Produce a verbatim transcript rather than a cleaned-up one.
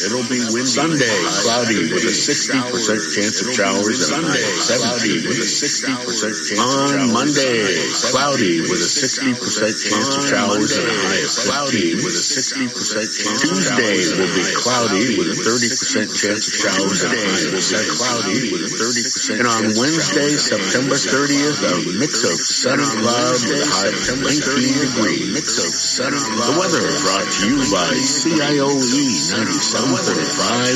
It'll be windy. Sunday, cloudy with a sixty percent chance of showers and a high of seventeen. With a sixty percent chance on Monday, cloudy with a sixty percent chance of showers and a high of cloudy with a sixty percent chance. Tuesday will be cloudy with a thirty percent chance of showers and a high of cloudy with a thirty percent. And on Wednesday, September thirtieth, a mix of sun and cloud with a high of nineteen degrees. Mix of sun and cloud. The weather brought to you by C I O E ninety-seven point five.